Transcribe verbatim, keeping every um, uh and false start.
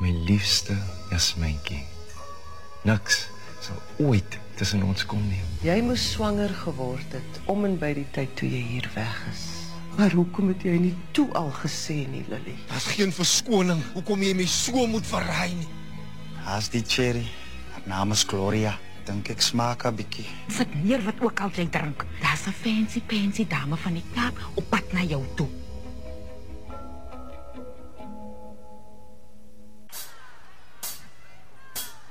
My liefste Jasmijntjie. Niks sal ooit tussen ons kom nie. Jy moes swanger geword het, om en by die tyd toe jy hier weg is. Maar hoekom het jy nie toe al gesê nie, Lily? Daar's geen verskoning, hoekom jy my so moet verraai nie. Haas die cherry, haar naam is Gloria. Dink ek smaak 'n bietjie. Sit neer wat ook al jy drink. Daar's 'n fancy, fancy dame van die Kaap op pad na jou toe.